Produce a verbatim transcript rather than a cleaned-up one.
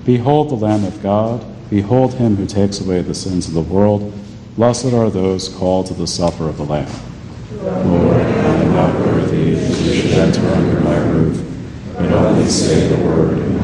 Behold the Lamb of God. Behold him who takes away the sins of the world. Blessed are those called to the supper of the Lamb. Lord, I am not worthy that you should enter under my roof, but only say the word,